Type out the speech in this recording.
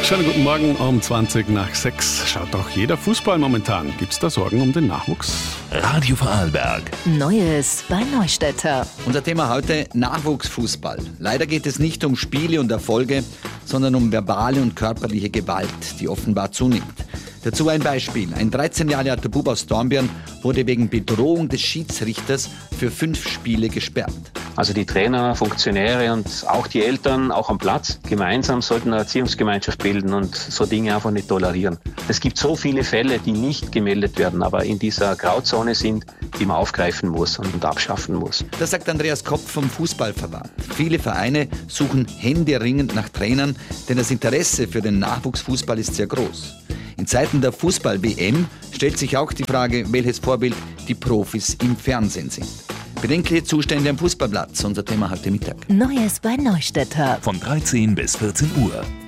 Schönen guten Morgen, um 20 nach 6. Schaut doch jeder Fußball momentan. Gibt's da Sorgen um den Nachwuchs? Radio Vorarlberg. Neues bei Neustädter. Unser Thema heute: Nachwuchsfußball. Leider geht es nicht um Spiele und Erfolge, sondern um verbale und körperliche Gewalt, die offenbar zunimmt. Dazu ein Beispiel. Ein 13 Jahre alter Bub aus Dornbirn wurde wegen Bedrohung des Schiedsrichters für 5 Spiele gesperrt. Also die Trainer, Funktionäre und auch die Eltern, auch am Platz, gemeinsam sollten eine Erziehungsgemeinschaft bilden und so Dinge einfach nicht tolerieren. Es gibt so viele Fälle, die nicht gemeldet werden, aber in dieser Grauzone sind, die man aufgreifen muss und abschaffen muss. Das sagt Andreas Kopf vom Fußballverband. Viele Vereine suchen händeringend nach Trainern, denn das Interesse für den Nachwuchsfußball ist sehr groß. In Zeiten der Fußball-WM stellt sich auch die Frage, welches Vorbild die Profis im Fernsehen sind. Bedenkliche Zustände am Fußballplatz, unser Thema heute Mittag. Neues bei Neustädter. Von 13 bis 14 Uhr.